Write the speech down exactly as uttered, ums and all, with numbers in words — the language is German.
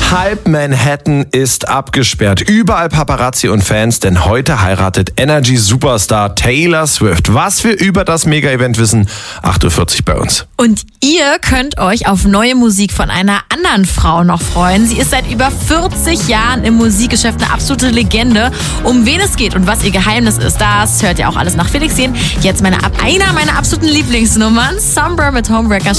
Halb Manhattan ist abgesperrt. Überall Paparazzi und Fans, denn heute heiratet Energy-Superstar Taylor Swift. Was wir über das Mega-Event wissen, acht Uhr vierzig bei uns. Und ihr könnt euch auf neue Musik von einer anderen Frau noch freuen. Sie ist seit über vierzig Jahren im Musikgeschäft eine absolute Legende. Um wen es geht und was ihr Geheimnis ist, das hört ihr auch alles nach Felix sehen. Jetzt meine, einer meiner absoluten Lieblingsnummern, Somber mit Homewrecker.